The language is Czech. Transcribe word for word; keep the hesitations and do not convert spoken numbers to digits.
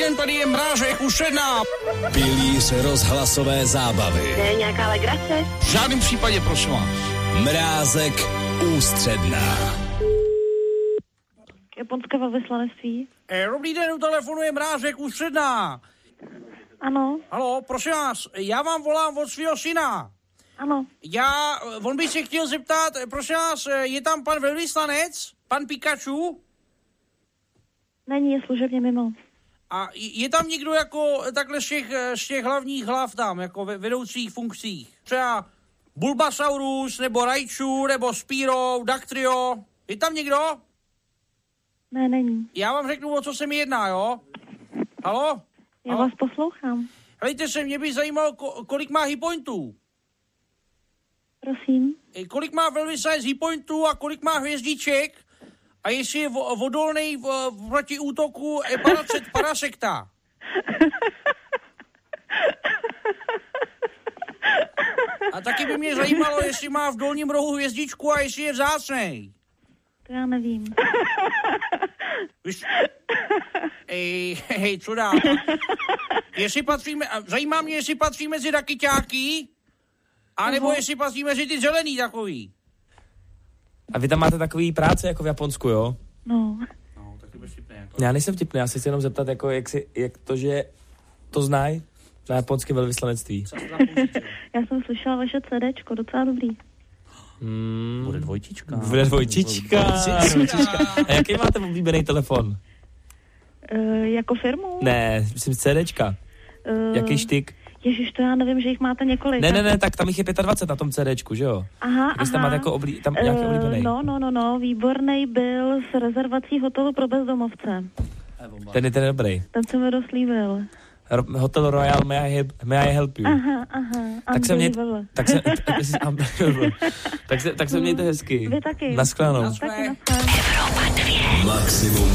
den, tady je Mrážek, Ušedná. Pilíř rozhlasové zábavy. To je nějaká legrace? V žádném případě, prosím vás. Mrázek, Ústředná. Japonské velvyslanectví. Eh, dobrý den, u telefonu je Mrážek, Ústředná. Ano. Haló, prosím vás, já vám volám od svého syna. Ano. Já, on by se chtěl zeptat, prosím vás, je tam pan velvyslanec? Pan Pikachu? Není, je služebně mimo. A je tam někdo jako takhle z těch, z těch hlavních hlav tam, jako ve vedoucích funkcích? Třeba Bulbasaurus, nebo Raichu, nebo Spyro, Dactrio. Je tam někdo? Ne, není. Já vám řeknu, o co se mi jedná, jo? Haló? Já vás poslouchám. Helejte se, mě by zajímalo, ko- kolik má hitpointů. Prosím. Kolik má velvyslanec hitpointů a kolik má hvězdiček a jestli je vodolnej proti útoku paracet, parasekta. A taky by mě zajímalo, jestli má v dolním rohu hvězdičku a jestli je vzácnej. To já nevím. Víš, ej, hej, co dál? Jestli patří, zajímá mě, jestli patří mezi rakyťáky, anebo uh-huh. jestli patří mezi ty zelený takový. A vy tam máte takový práce jako v Japonsku, jo? No. No, taky bez vtipné. Jako. Já nejsem vtipný, já si chci jenom zeptat, jako jak, si, jak to, že to znají na japonském velvyslanectví. Já jsem slyšela vaše CDčko, docela dobrý. Hmm. Bude dvojčička. Bude dvojčička. dvojčička. A jaký máte oblíbený telefon? Uh, jako firmu? Ne, myslím CDčka. Uh, Jaký štyk? Ježiš, to já nevím, že jich máte několik. Ne, ne, ne, tak tam jich je dvacet pět na tom CDčku, že jo? Aha, Vy aha. tam máte jako oblí, tam nějaký uh, oblíbený. No, no, no, no, výborný byl z rezervací hotelu pro bezdomovce. Ten je ten dobrý. Ten se mi dost líbil. Ro- Hotel Royal, may I help, may I help you? Aha, aha. Tak se, mě, tak, se, tak, se, tak se mějte hezky. Vy taky. Naschledanou. Taky naschledanou. Maximum